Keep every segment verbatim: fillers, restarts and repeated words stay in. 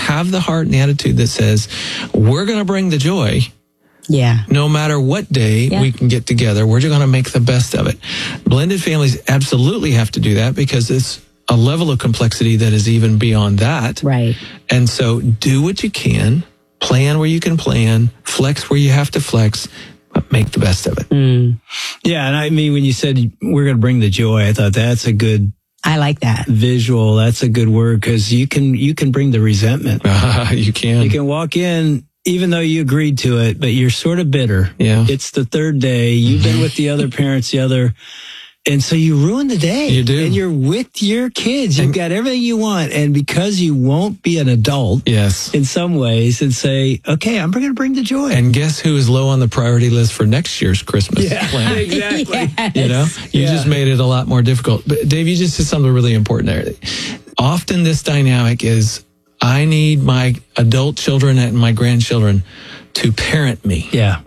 have the heart and the attitude that says, we're going to bring the joy. Yeah. No matter what day yeah. we can get together, we're just going to make the best of it. Blended families absolutely have to do that because it's a level of complexity that is even beyond that. Right. And so do what you can, plan where you can plan, flex where you have to flex, but make the best of it. Mm. Yeah. And I mean, when you said we're going to bring the joy, I thought that's a good I like that. visual. That's a good word because you can, you can bring the resentment. Uh, you can. You can walk in, even though you agreed to it, but you're sort of bitter. Yeah. It's the third day. You've been with the other parents, the other, and so you ruin the day. You do. And you're with your kids. You've and, got everything you want. And because you won't be an adult yes. in some ways and say, okay, I'm going to bring the joy. And guess who is low on the priority list for next year's Christmas yeah, plan? Exactly. Yes. You know, you yeah. just made it a lot more difficult. But Dave, you just said something really important there. Often this dynamic is I need my adult children and my grandchildren to parent me. Yeah.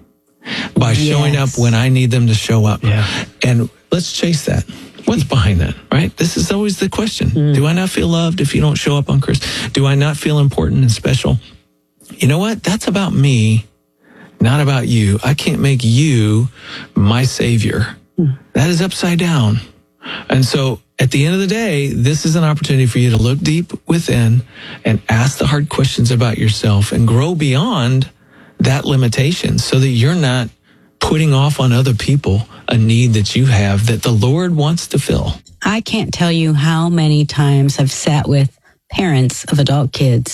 By showing Yes. up when I need them to show up. Yeah. And let's chase that. What's behind that, right? This is always the question. Mm. Do I not feel loved if you don't show up on Christmas? Do I not feel important and special? You know what? That's about me, not about you. I can't make you my savior. Mm. That is upside down. And so at the end of the day, this is an opportunity for you to look deep within and ask the hard questions about yourself and grow beyond that limitation so that you're not putting off on other people a need that you have that the Lord wants to fill. I can't tell you how many times I've sat with parents of adult kids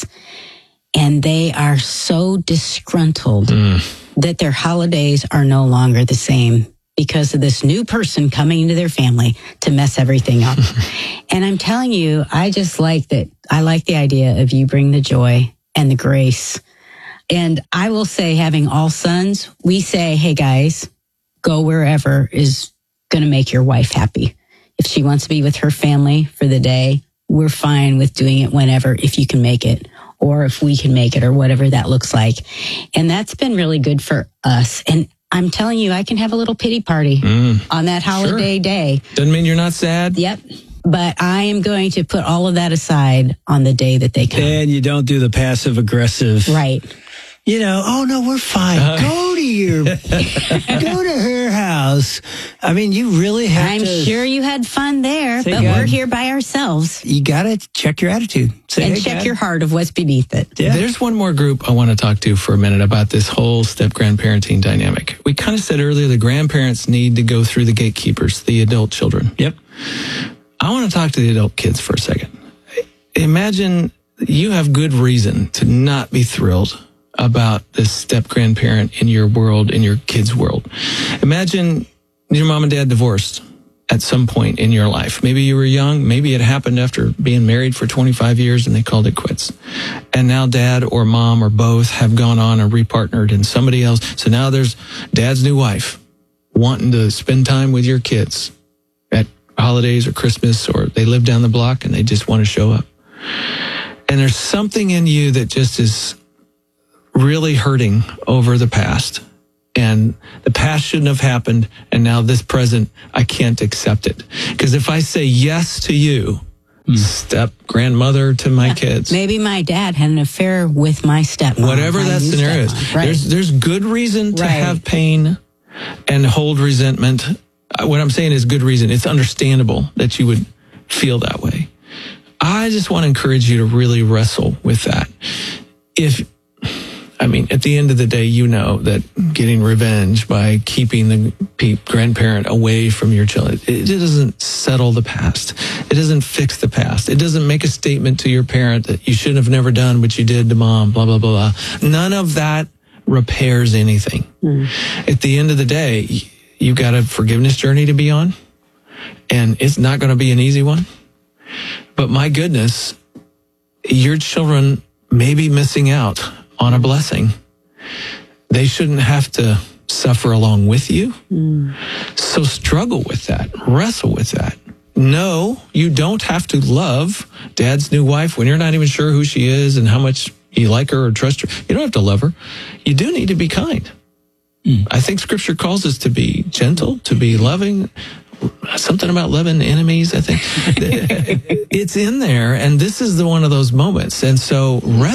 and they are so disgruntled mm. that their holidays are no longer the same because of this new person coming into their family to mess everything up. And I'm telling you, I just like that. I like the idea of you bring the joy and the grace. And I will say, having all sons, we say, hey guys, go wherever is going to make your wife happy. If she wants to be with her family for the day, we're fine with doing it whenever, if you can make it, or if we can make it, or whatever that looks like. And that's been really good for us. And I'm telling you, I can have a little pity party mm. on that holiday sure. day. Doesn't mean you're not sad. Yep. But I am going to put all of that aside on the day that they come. And you don't do the passive aggressive. Right. You know, oh no, we're fine. Uh, go to your, go to her house. I mean, you really have I'm to. I'm sure you had fun there, but God, we're here by ourselves. You got to check your attitude. Say, and hey, check God. your heart of what's beneath it. Yeah. There's one more group I want to talk to for a minute about this whole step grandparenting dynamic. We kind of said earlier the grandparents need to go through the gatekeepers, the adult children. Yep. I want to talk to the adult kids for a second. Imagine you have good reason to not be thrilled about this step grandparent in your world, in your kids' world. Imagine your mom and dad divorced at some point in your life. Maybe you were young. Maybe it happened after being married for twenty-five years and they called it quits. And now dad or mom or both have gone on and repartnered in somebody else. So now there's dad's new wife wanting to spend time with your kids at holidays or Christmas, or they live down the block and they just want to show up. And there's something in you that just is really hurting over the past, and the past shouldn't have happened, and now this present, I can't accept it. Because if I say yes to you, mm. step grandmother to my kids, maybe my dad had an affair with my stepmom, whatever that scenario is, right. there's there's good reason to right. have pain and hold resentment. What I'm saying is good reason. It's understandable that you would feel that way. I just want to encourage you to really wrestle with that. If I mean, at the end of the day, you know that getting revenge by keeping the grandparent away from your children, it doesn't settle the past. It doesn't fix the past. It doesn't make a statement to your parent that you should have never done what you did to mom, blah, blah, blah, blah. None of that repairs anything. Mm. At the end of the day, you've got a forgiveness journey to be on, and it's not going to be an easy one. But my goodness, your children may be missing out on a blessing. They shouldn't have to suffer along with you. Mm. So struggle with that. Wrestle with that. No, you don't have to love dad's new wife when you're not even sure who she is and how much you like her or trust her. You don't have to love her. You do need to be kind. Mm. I think Scripture calls us to be gentle, to be loving. Something about loving enemies, I think. It's in there, and this is the one of those moments. And so